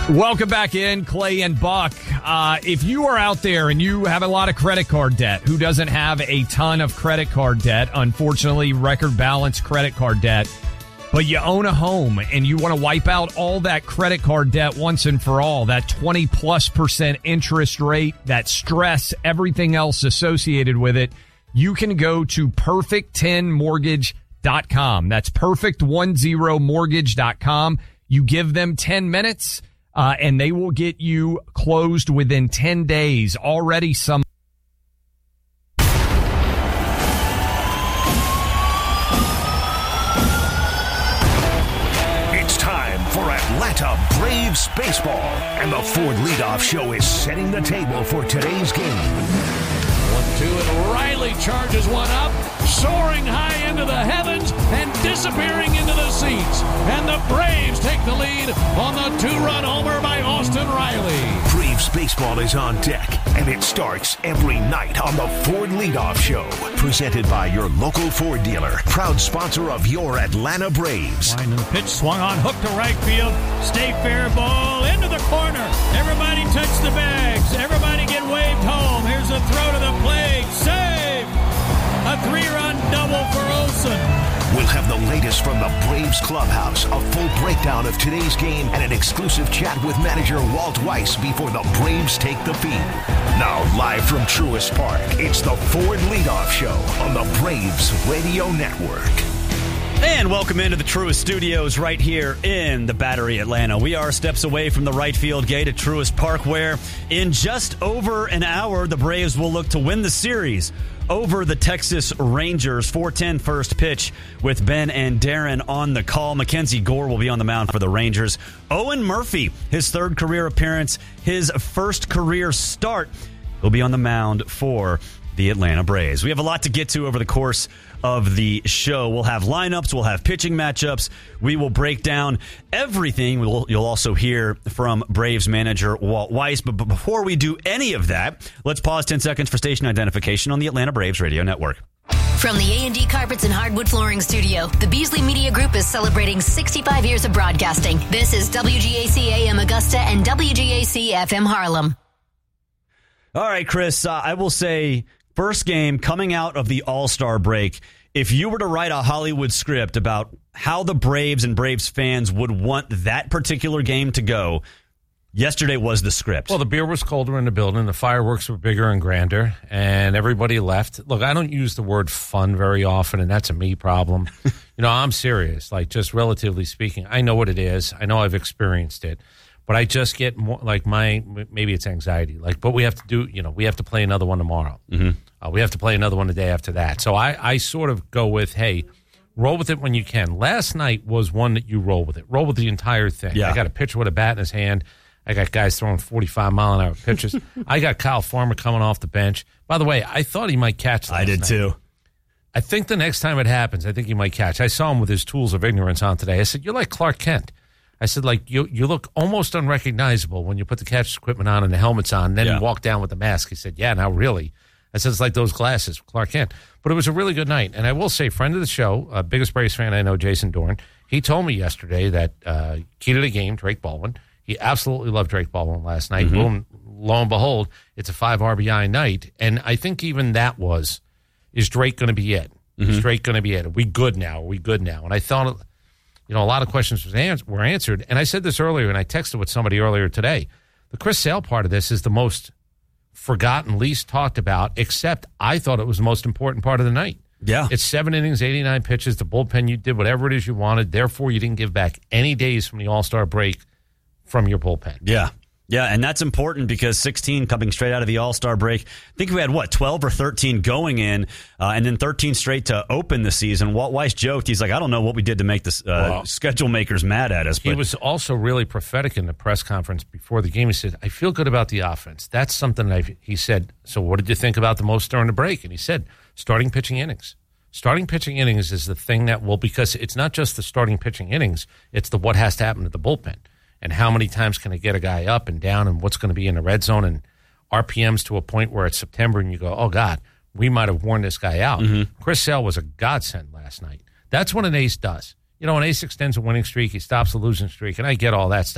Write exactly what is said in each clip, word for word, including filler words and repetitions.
Welcome back in, Clay and Buck. Uh, if you are out there and you have a lot of credit card debt, who doesn't have a ton of credit card debt, unfortunately, record balance credit card debt, but you own a home and you want to wipe out all that credit card debt once and for all, that twenty plus percent interest rate, that stress, everything else associated with it, you can go to perfect ten mortgage dot com. That's perfect ten mortgage dot com. You give them ten minutes. Uh, and they will get you closed within ten days. Already some. It's time for Atlanta Braves baseball. And the Ford Leadoff Show is setting the table for today's game. one two, and Riley charges one up, soaring high into the heavens and disappearing into the seats. And the Braves take the lead on the two-run homer by Austin Riley. Braves baseball is on deck, and it starts every night on the Ford Leadoff Show. Presented by your local Ford dealer, proud sponsor of your Atlanta Braves. Line in the pitch, swung on, hook to right field. Stay fair ball into the corner. Everybody touch the bags. Everybody get waved home. Here's a throw to the plate. Save! A three-run double for Olsen. We'll have the latest from the Braves clubhouse, a full breakdown of today's game, and an exclusive chat with manager Walt Weiss before the Braves take the field. Now, live from Truist Park, it's the Ford Leadoff Show on the Braves Radio Network. And welcome into the Truist Studios right here in the Battery, Atlanta. We are steps away from the right field gate at Truist Park, where in just over an hour, the Braves will look to win the series over the Texas Rangers. four ten first pitch with Ben and Darren on the call. Mackenzie Gore will be on the mound for the Rangers. Owen Murphy, his third career appearance, his first career start, will be on the mound for the Atlanta Braves. We have a lot to get to over the course of the show. We'll have lineups, we'll have pitching matchups, we will break down everything. We'll, you'll also hear from Braves manager Walt Weiss. But, but before we do any of that, let's pause ten seconds for station identification on the Atlanta Braves Radio Network. From the A and D Carpets and Hardwood Flooring Studio, the Beasley Media Group is celebrating sixty-five years of broadcasting. This is W G A C A M Augusta and W G A C F M Harlem. All right, Chris, uh, I will say, first game coming out of the All-Star break, if you were to write a Hollywood script about how the Braves and Braves fans would want that particular game to go, yesterday was the script. Well, the beer was colder in the building, the fireworks were bigger and grander, and everybody left. Look, I don't use the word fun very often, and that's a me problem. You know, I'm serious, like just relatively speaking. I know what it is. I know I've experienced it. But I just get more, like my, maybe it's anxiety. Like, but we have to do, you know, we have to play another one tomorrow. Mm-hmm. Uh, we have to play another one the day after that. So I, I sort of go with, hey, roll with it when you can. Last night was one that you roll with it. Roll with the entire thing. Yeah. I got a pitcher with a bat in his hand. I got guys throwing forty-five mile an hour pitches. I got Kyle Farmer coming off the bench. By the way, I thought he might catch last I did night. too. I think the next time it happens, I think he might catch. I saw him with his tools of ignorance on today. I said, you're like Clark Kent. I said, like, you you look almost unrecognizable when you put the catcher's equipment on and the helmet's on, and then yeah. you walk down with the mask. He said, yeah, now really. I said, it's like those glasses, Clark Kent. But it was a really good night. And I will say, friend of the show, uh, biggest Braves fan I know, Jason Dorn, he told me yesterday that uh, key to the game, Drake Baldwin, he absolutely loved Drake Baldwin last night. Mm-hmm. Lo, and, lo and behold, it's a five R B I night. And I think even that was, is Drake going to be it? Mm-hmm. Is Drake going to be it? Are we good now? Are we good now? And I thought, you know, a lot of questions were answered. And I said this earlier, and I texted with somebody earlier today. The Chris Sale part of this is the most forgotten, least talked about, except I thought it was the most important part of the night. Yeah. It's seven innings, eighty-nine pitches. The bullpen, you did whatever it is you wanted. Therefore, you didn't give back any days from the All-Star break from your bullpen. Yeah. Yeah, and that's important because sixteen coming straight out of the All-Star break. I think we had, what, twelve or thirteen going in, uh, and then thirteen straight to open the season. Walt Weiss joked, he's like, I don't know what we did to make the uh, well, schedule makers mad at us. But he was also really prophetic in the press conference before the game. He said, I feel good about the offense. That's something that I've, he said, so what did you think about the most during the break? And he said, starting pitching innings. Starting pitching innings is the thing that will, because it's not just the starting pitching innings, it's the what has to happen to the bullpen. And how many times can I get a guy up and down, and what's going to be in the red zone, and R P Ms to a point where it's September and you go, oh, God, we might have worn this guy out. Mm-hmm. Chris Sale was a godsend last night. That's what an ace does. You know, an ace extends a winning streak. He stops a losing streak, and I get all that stuff.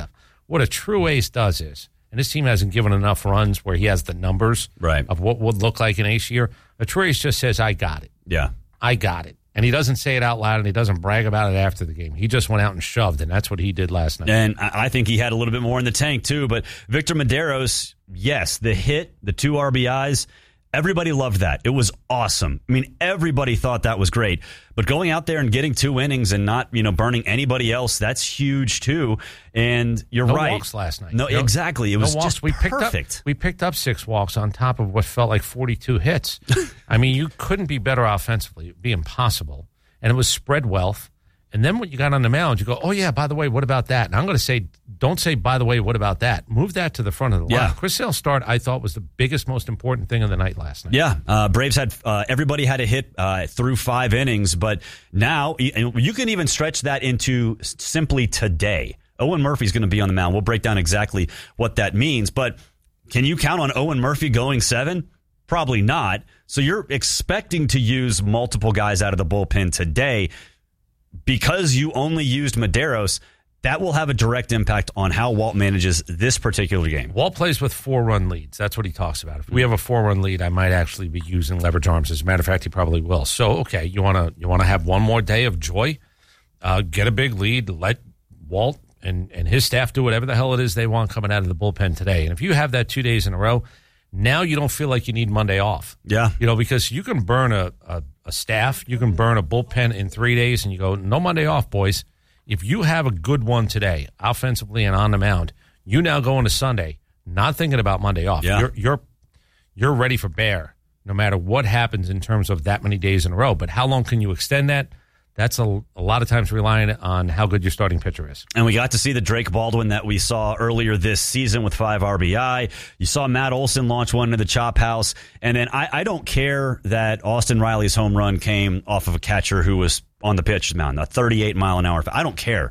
what a true ace does is, and this team hasn't given enough runs where he has the numbers right. of what would look like an ace year. A true ace just says, I got it. Yeah. I got it. And he doesn't say it out loud, and he doesn't brag about it after the game. He just went out and shoved, and that's what he did last night. And I think he had a little bit more in the tank, too. But Victor Medeiros, yes, the hit, the two R B Is, everybody loved that. It was awesome. I mean, everybody thought that was great. But going out there and getting two innings and not, you know, burning anybody else, that's huge, too. And you're no right. walks last night. No, no exactly. It was no just we picked perfect. Up, we picked up six walks on top of what felt like forty-two hits. I mean, you couldn't be better offensively. It would be impossible. And it was spread wealth. And then when you got on the mound, you go, oh, yeah, by the way, what about that? And I'm going to say, don't say, by the way, what about that? Move that to the front of the line. Yeah. Chris Sale's start, I thought, was the biggest, most important thing of the night last night. Yeah, uh, Braves had, uh, everybody had a hit uh, through five innings, but now you can even stretch that into simply today. Owen Murphy's going to be on the mound. We'll break down exactly what that means, but can you count on Owen Murphy going seven? Probably not. So you're expecting to use multiple guys out of the bullpen today. Because you only used Medeiros, that will have a direct impact on how Walt manages this particular game. Walt plays with four-run leads. That's what he talks about. If we have a four-run lead, I might actually be using leverage arms. As a matter of fact, he probably will. So, okay, you want to you want to have one more day of joy, uh, get a big lead, let Walt and, and his staff do whatever the hell it is they want coming out of the bullpen today. And if you have that two days in a row, now you don't feel like you need Monday off. Yeah. You know, because you can burn a, a, a staff, you can burn a bullpen in three days, and you go, no Monday off, boys. If you have a good one today, offensively and on the mound, you now go into Sunday not thinking about Monday off. Yeah. You're, you're, you're ready for bear, no matter what happens in terms of that many days in a row. But how long can you extend that? That's a, a lot of times relying on how good your starting pitcher is. And we got to see the Drake Baldwin that we saw earlier this season with five R B I. You saw Matt Olson launch one into the chop house. And then I, I don't care that Austin Riley's home run came off of a catcher who was on the pitcher's mound, a thirty-eight mile an hour. I don't care.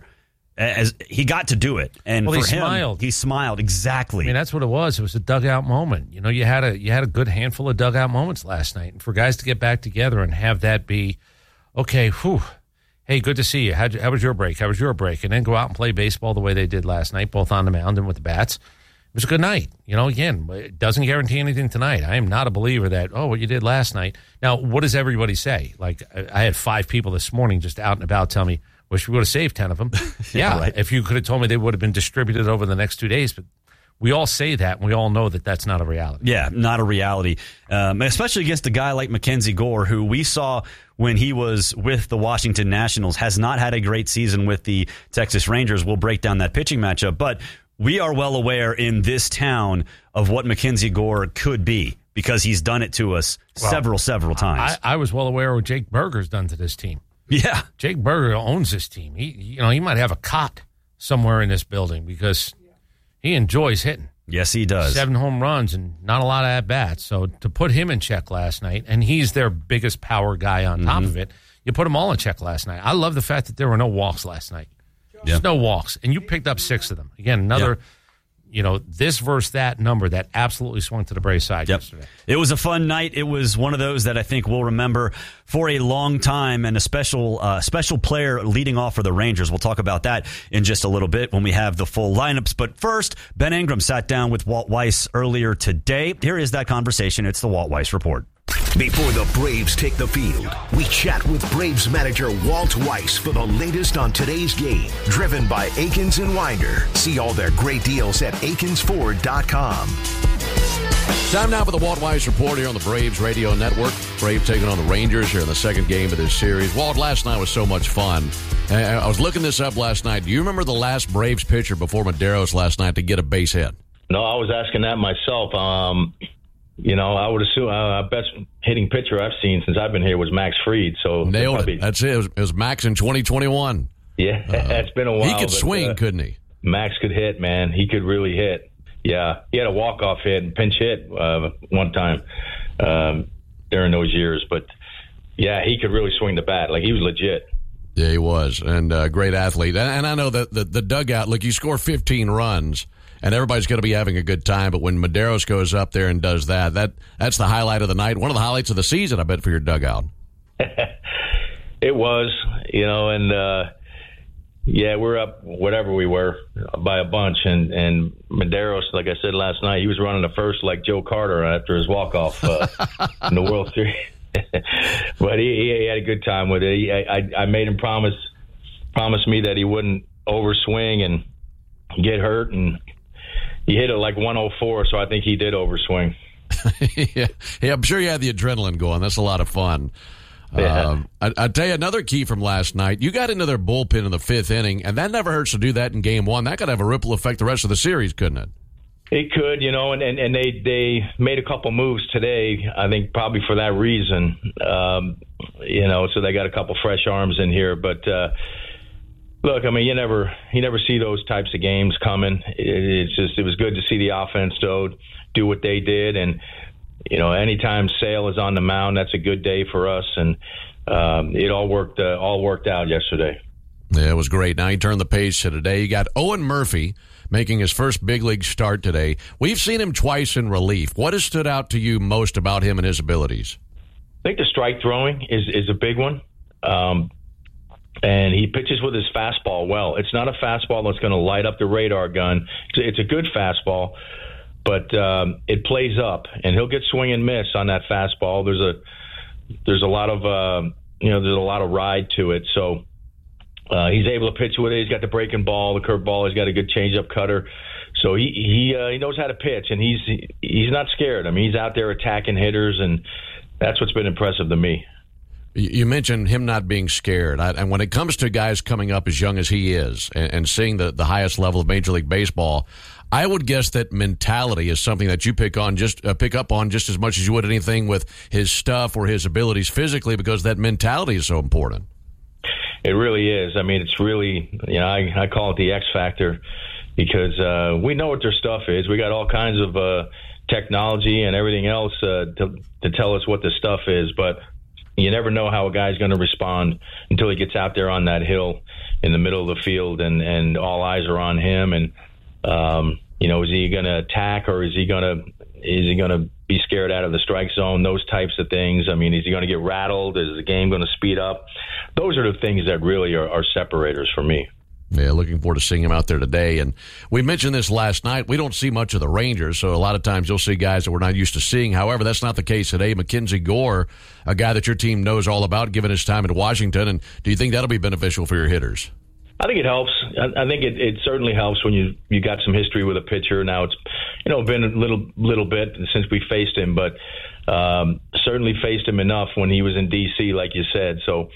As he got to do it. And well, for he him, smiled. he smiled. Exactly. I mean, that's what it was. It was a dugout moment. You know, you had a you had a good handful of dugout moments last night. And for guys to get back together and have that be, okay, whew, hey, good to see you. How'd you. How was your break? How was your break? And then go out and play baseball the way they did last night, both on the mound and with the bats. It was a good night. You know, again, it doesn't guarantee anything tonight. I am not a believer that, oh, what you did last night. Now, what does everybody say? Like, I had five people this morning just out and about tell me, wish we would have saved ten of them. yeah, yeah right. If you could have told me they would have been distributed over the next two days, but we all say that, and we all know that that's not a reality. Yeah, not a reality, um, especially against a guy like Mackenzie Gore, who we saw when he was with the Washington Nationals, has not had a great season with the Texas Rangers. We'll break down that pitching matchup, but we are well aware in this town of what Mackenzie Gore could be because he's done it to us well, several, several times. I, I was well aware of what Jake Berger's done to this team. Yeah. Jake Berger owns this team. He, you know, he might have a cot somewhere in this building because he enjoys hitting. Yes, he does. Seven home runs and not a lot of at-bats. So to put him in check last night, and he's their biggest power guy on mm-hmm. top of it, you put them all in check last night. I love the fact that there were no walks last night. Just yeah. no walks. And you picked up six of them. Again, another, yeah. you know, this versus that number that absolutely swung to the Braves side yep. yesterday. It was a fun night. It was one of those that I think we'll remember for a long time, and a special uh, special player leading off for the Rangers. We'll talk about that in just a little bit when we have the full lineups. But first, Ben Ingram sat down with Walt Weiss earlier today. Here is that conversation. It's the Walt Weiss Report. Before the Braves take the field, we chat with Braves manager Walt Weiss for the latest on today's game. Driven by Akins and Winder. See all their great deals at akins ford dot com. Time now for the Walt Weiss Report here on the Braves Radio Network. Braves taking on the Rangers here in the second game of this series. Walt, last night was so much fun. I was looking this up last night. Do you remember the last Braves pitcher before Medeiros last night to get a base hit? No, I was asking that myself. Um... You know, I would assume uh, best hitting pitcher I've seen since I've been here was Max Fried. So nailed probably, it. That's it. It was, it was Max in twenty twenty-one. Yeah, uh, it's been a while. He could but, swing, uh, couldn't he? Max could hit, man. He could really hit. Yeah, he had a walk-off hit and pinch hit uh, one time um, during those years. But, yeah, he could really swing the bat. Like, he was legit. Yeah, he was, and a uh, great athlete. And, and I know that the, the dugout, look, you score fifteen runs, and everybody's going to be having a good time. But when Medeiros goes up there and does that, that that's the highlight of the night. One of the highlights of the season, I bet, for your dugout. It was, you know, and, uh, Yeah, we're up whatever we were by a bunch, and and Medeiros, like I said last night, he was running the first like Joe Carter after his walk off uh, in the World Series. But he, he had a good time with it. He, I I made him promise promise me that he wouldn't overswing and get hurt, and he hit it like one oh four, so I think he did overswing. yeah. yeah, I'm sure you had the adrenaline going. That's a lot of fun. Yeah. Um, I, I'll tell you another key from last night. You got into their bullpen in the fifth inning, and that never hurts to do that in game one. That could have a ripple effect the rest of the series, couldn't it? It could, you know, and, and, and they, they made a couple moves today, I think probably for that reason, um, you know, so they got a couple fresh arms in here. But, uh, look, I mean, you never you never see those types of games coming. It, it's just it was good to see the offense, though, do what they did. And, you know, anytime Sale is on the mound, that's a good day for us. And um, it all worked uh, all worked out yesterday. Yeah, it was great. Now you turn the page to today. You got Owen Murphy making his first big league start today. We've seen him twice in relief. What has stood out to you most about him and his abilities? I think the strike throwing is, is a big one. Um, and he pitches with his fastball well. It's not a fastball that's going to light up the radar gun. It's, it's a good fastball, but um, it plays up, and he'll get swing and miss on that fastball. There's a there's a lot of uh, you know there's a lot of ride to it. So uh, he's able to pitch with it. He's got the breaking ball, the curve ball. He's got a good changeup cutter. So he he uh, he knows how to pitch, and he's he's not scared. I mean, he's out there attacking hitters, and that's what's been impressive to me. You mentioned him not being scared. I, and when it comes to guys coming up as young as he is and, and seeing the, the highest level of Major League Baseball, I would guess that mentality is something that you pick on just uh, pick up on just as much as you would anything with his stuff or his abilities physically, because that mentality is so important. It really is. I mean, it's really, you know, I, I call it the X factor, because uh, we know what their stuff is. We got all kinds of uh, technology and everything else uh, to, to tell us what the stuff is, but you never know how a guy's going to respond until he gets out there on that hill in the middle of the field, and, and all eyes are on him. And, um, you know, is he going to attack, or is he going to is he going to be scared out of the strike zone? Those types of things. I mean, is he going to get rattled? Is the game going to speed up? Those are the things that really are, are separators for me. Yeah, looking forward to seeing him out there today. And we mentioned this last night. We don't see much of the Rangers, so a lot of times you'll see guys that we're not used to seeing. However, that's not the case today. Mackenzie Gore, a guy that your team knows all about, given his time in Washington. And do you think that'll be beneficial for your hitters? I think it helps. I, I think it, it certainly helps when you you got some history with a pitcher. Now it's you know been a little little bit since we faced him, but um, certainly faced him enough when he was in D C, like you said. So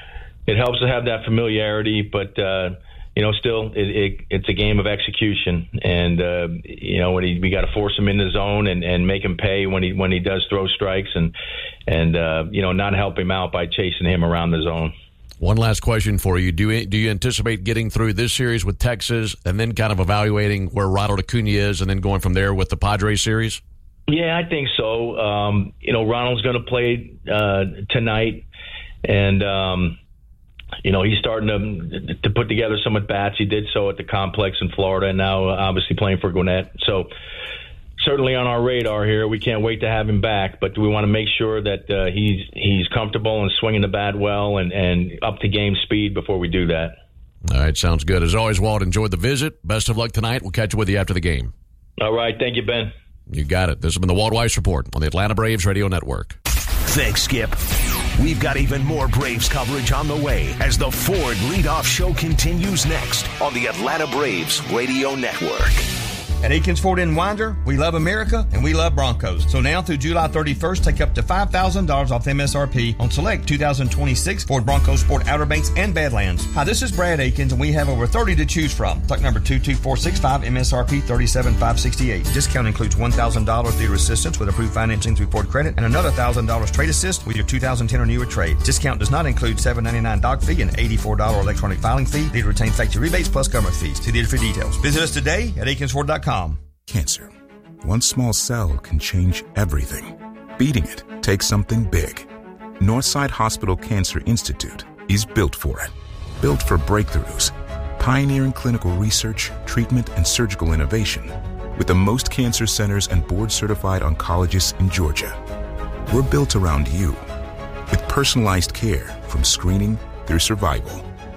it helps to have that familiarity, but. Uh, You know, still, it, it, it's a game of execution, and uh, you know, when he, we got to force him in the zone and, and make him pay when he when he does throw strikes, and and uh, you know, not help him out by chasing him around the zone. One last question for you: Do you, do you anticipate getting through this series with Texas, and then kind of evaluating where Ronald Acuna is, and then going from there with the Padres series? Yeah, I think so. Um, you know, Ronald's going to play uh, tonight, and. Um, You know, he's starting to to put together some at-bats. He did so at the complex in Florida, and now obviously playing for Gwinnett. So certainly on our radar here. We can't wait to have him back, but we want to make sure that uh, he's he's comfortable and swinging the bat well and, and up to game speed before we do that. All right, sounds good. As always, Walt, enjoyed the visit. Best of luck tonight. We'll catch up with you after the game. All right. Thank you, Ben. You got it. This has been the Walt Weiss Report on the Atlanta Braves Radio Network. Thanks, Skip. We've got even more Braves coverage on the way as the Ford Leadoff Show continues next on the Atlanta Braves Radio Network. At Aikens Ford in Winder, we love America and we love Broncos. So now through July thirty-first, take up to five thousand dollars off M S R P on select two thousand twenty-six Ford Bronco Sport Outer Banks and Badlands. Hi, this is Brad Aikens, and we have over thirty to choose from. Stock number two two four six five, M S R P thirty-seven thousand five hundred sixty-eight. Discount includes one thousand dollars dealer assistance with approved financing through Ford Credit and another one thousand dollars trade assist with your two thousand ten or newer trade. Discount does not include seven dollars and ninety-nine cents doc fee and eighty-four dollars electronic filing fee. Dealer retains factory rebates plus government fees. See dealer for details. Visit us today at Aikens Ford dot com. Cancer. One small cell can change everything. Beating it takes something big. Northside Hospital Cancer Institute is built for it. Built for breakthroughs, pioneering clinical research, treatment, and surgical innovation with the most cancer centers and board-certified oncologists in Georgia. We're built around you with personalized care from screening through survival.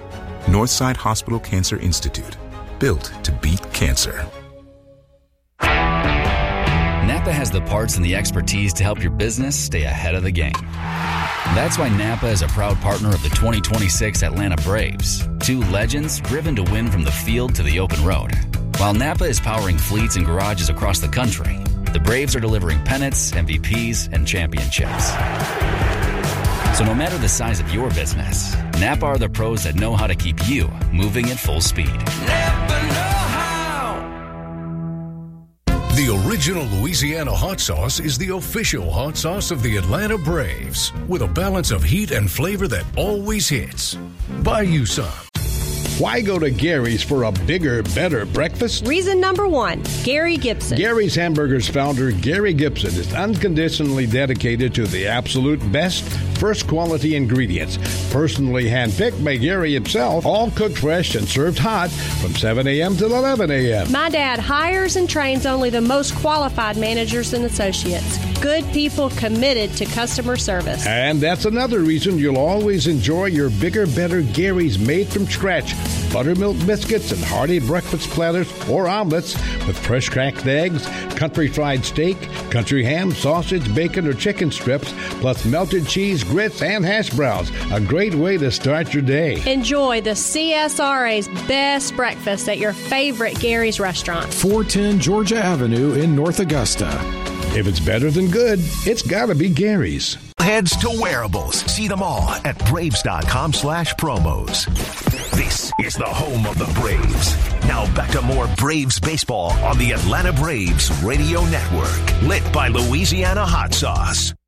Northside Hospital Cancer Institute. Built to beat cancer. Napa has the parts and the expertise to help your business stay ahead of the game. That's why Napa is a proud partner of the twenty twenty-six Atlanta Braves, two legends driven to win from the field to the open road. While Napa is powering fleets and garages across the country, the Braves are delivering pennants, M V Ps, and championships. So no matter the size of your business, Napa are the pros that know how to keep you moving at full speed. Napa know-how. The original Louisiana hot sauce is the official hot sauce of the Atlanta Braves, with a balance of heat and flavor that always hits. Buy you some. Why go to Gary's for a bigger, better breakfast? Reason number one, Gary Gibson. Gary's Hamburgers founder, Gary Gibson, is unconditionally dedicated to the absolute best, first quality ingredients. Personally handpicked by Gary himself, all cooked fresh and served hot from seven a.m. to eleven a.m. My dad hires and trains only the most qualified managers and associates. Good people committed to customer service. And that's another reason you'll always enjoy your bigger, better Gary's made from scratch. Buttermilk biscuits and hearty breakfast platters or omelets with fresh cracked eggs, country fried steak, country ham, sausage, bacon, or chicken strips, plus melted cheese, grits, and hash browns. A great way to start your day. Enjoy the C S R A's best breakfast at your favorite Gary's restaurant. four ten Georgia Avenue in North Augusta. If it's better than good, it's gotta be Gary's. Heads to wearables. See them all at Braves.com slash promos. This is the home of the Braves. Now back to more Braves baseball on the Atlanta Braves Radio Network. Lit by Louisiana Hot Sauce.